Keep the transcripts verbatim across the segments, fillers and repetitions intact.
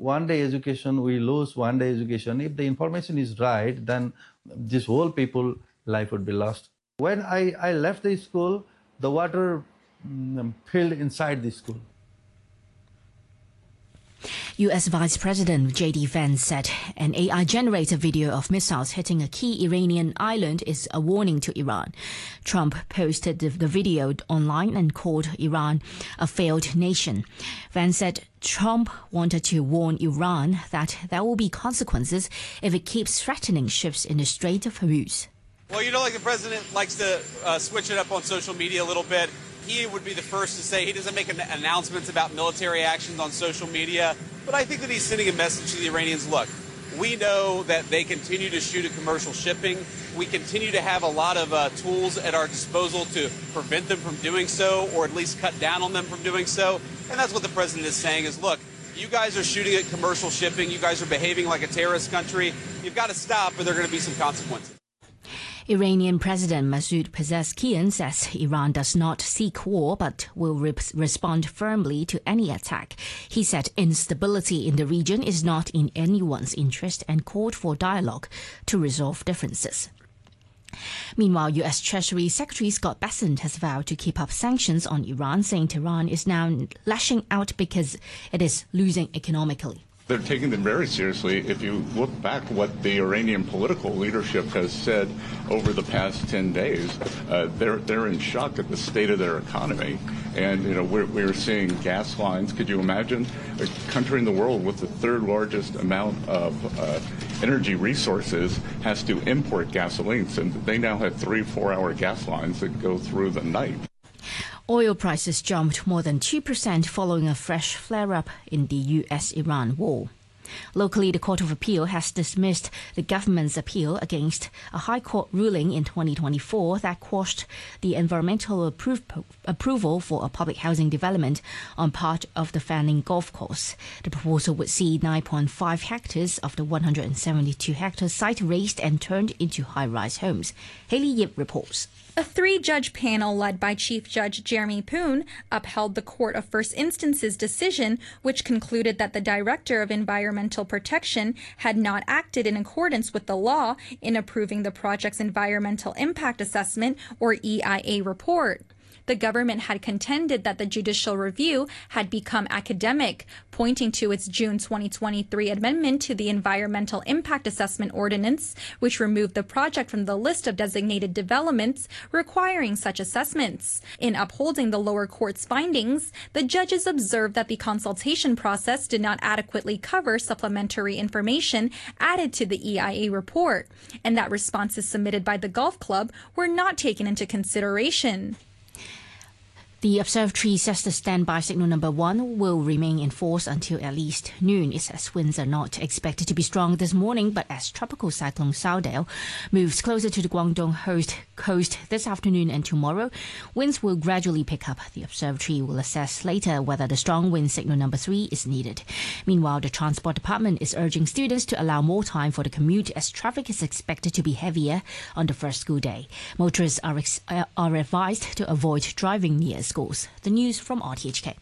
one day education, we lose one day education. If the information is right, then this whole people life would be lost. When I, I left the school, the water um, filled inside the school. U S Vice President J D Vance said an A I-generated video of missiles hitting a key Iranian island is a warning to Iran. Trump posted the, the video online and called Iran a failed nation. Vance said Trump wanted to warn Iran that there will be consequences if it keeps threatening ships in the Strait of Hormuz. Well, you know, like the president likes to uh, switch it up on social media a little bit. He would be the first to say he doesn't make an announcements about military actions on social media. But I think that he's sending a message to the Iranians. Look, we know that they continue to shoot at commercial shipping. We continue to have a lot of uh, tools at our disposal to prevent them from doing so, or at least cut down on them from doing so. And that's what the president is saying is, look, you guys are shooting at commercial shipping. You guys are behaving like a terrorist country. You've got to stop, or there are going to be some consequences. Iranian President Masoud Pezeshkian says Iran does not seek war but will re- respond firmly to any attack. He said instability in the region is not in anyone's interest and called for dialogue to resolve differences. Meanwhile, U S Treasury Secretary Scott Bessent has vowed to keep up sanctions on Iran, saying Tehran is now lashing out because it is losing economically. They're taking them very seriously. If you look back what the Iranian political leadership has said over the past ten days, uh, they're they're in shock at the state of their economy. And, you know, we're, we're seeing gas lines. Could you imagine a country in the world with the third largest amount of uh, energy resources has to import gasolines? And they now have three, four-hour gas lines that go through the night. Oil prices jumped more than two percent following a fresh flare-up in the U S Iran war. Locally, the Court of Appeal has dismissed the government's appeal against a High Court ruling in twenty twenty-four that quashed the environmental appro- approval for a public housing development on part of the Fanning Golf Course. The proposal would see nine point five hectares of the one hundred seventy-two hectare site razed and turned into high-rise homes. Haley Yip reports. A three-judge panel led by Chief Judge Jeremy Poon upheld the Court of First Instance's decision, which concluded that the Director of Environmental Protection had not acted in accordance with the law in approving the project's Environmental Impact Assessment, or E I A, report. The government had contended that the judicial review had become academic, pointing to its June twenty twenty-three amendment to the Environmental Impact Assessment Ordinance, which removed the project from the list of designated developments requiring such assessments. In upholding the lower court's findings, the judges observed that the consultation process did not adequately cover supplementary information added to the E I A report, and that responses submitted by the golf club were not taken into consideration. The observatory says the standby signal number one will remain in force until at least noon. It says winds are not expected to be strong this morning, but as tropical cyclone Saudel moves closer to the Guangdong host coast this afternoon and tomorrow, winds will gradually pick up. The observatory will assess later whether the strong wind signal number three is needed. Meanwhile, the Transport Department is urging students to allow more time for the commute as traffic is expected to be heavier on the first school day. Motorists are, ex- uh, are advised to avoid driving near schools. The news from R T H K.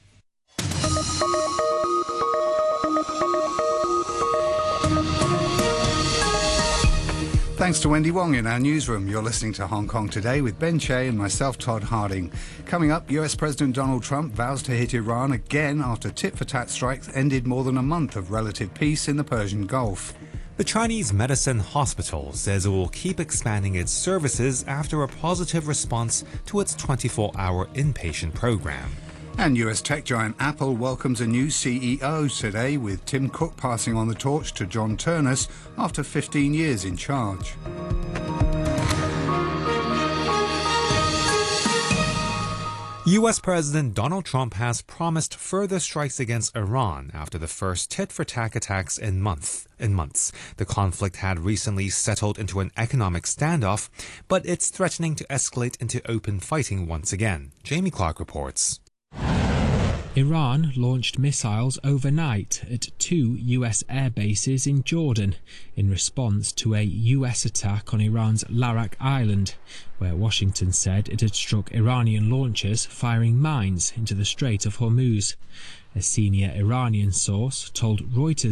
Thanks to Wendy Wong in our newsroom. You're listening to Hong Kong Today with Ben Che and myself, Todd Harding. Coming up, U S President Donald Trump vows to hit Iran again after tit-for-tat strikes ended more than a month of relative peace in the Persian Gulf. The Chinese Medicine Hospital says it will keep expanding its services after a positive response to its twenty-four hour inpatient program. And U S tech giant Apple welcomes a new C E O today, with Tim Cook passing on the torch to John Ternus after fifteen years in charge. U S President Donald Trump has promised further strikes against Iran after the first tit-for-tat attacks in, month, in months. The conflict had recently settled into an economic standoff, but it's threatening to escalate into open fighting once again. Jamie Clark reports. Iran launched missiles overnight at two U S air bases in Jordan in response to a U S attack on Iran's Larak Island, where Washington said it had struck Iranian launchers firing mines into the Strait of Hormuz. A senior Iranian source told Reuters